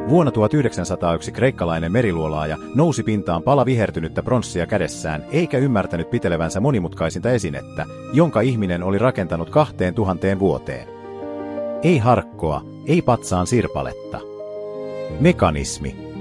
Vuonna 1901 kreikkalainen meriluolaaja nousi pintaan pala vihertynyttä pronssia kädessään, eikä ymmärtänyt pitelevänsä monimutkaisinta esinettä, jonka ihminen oli rakentanut 2000 vuoteen. Ei harkkoa, ei patsaan sirpaletta. Mekanismi.